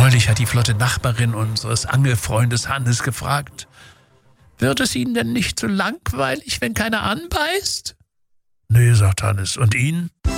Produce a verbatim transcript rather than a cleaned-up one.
Neulich hat die flotte Nachbarin unseres Angelfreundes Hannes gefragt, wird es Ihnen denn nicht zu langweilig, wenn keiner anbeißt? Nee, sagt Hannes. Und Ihnen?